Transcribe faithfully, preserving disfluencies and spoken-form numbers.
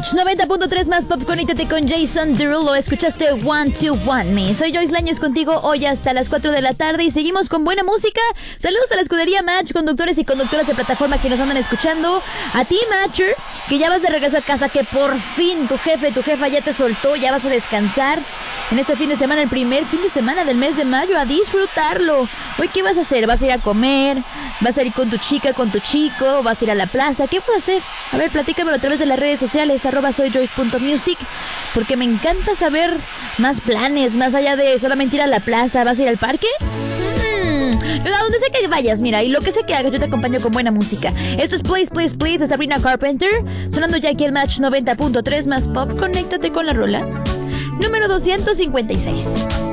Match noventa punto tres más pop, conéctate con Jason Derulo. Escuchaste One to One Me. Soy Joyce Lañez contigo hoy hasta las cuatro de la tarde y seguimos con buena música. Saludos a la escudería Match, conductores y conductoras de plataforma que nos andan escuchando. A ti, Matcher, que ya vas de regreso a casa, que por fin tu jefe, tu jefa ya te soltó, ya vas a descansar en este fin de semana, el primer fin de semana del mes de mayo, a disfrutarlo. Hoy, ¿qué vas a hacer? ¿Vas a ir a comer? ¿Vas a ir con tu chica, con tu chico? ¿Vas a ir a la plaza? ¿Qué vas a hacer? A ver, platícamelo a través de las redes sociales, arroba soyjoyce.music, porque me encanta saber más planes, más allá de solamente ir a la plaza. ¿Vas a ir al parque? Mm, a donde sea que vayas, mira, y lo que sea que hagas, yo te acompaño con buena música. Esto es Please, Please, Please de Sabrina Carpenter, sonando ya aquí el Match noventa punto tres más pop. Conéctate con la rola número doscientos cincuenta y seis.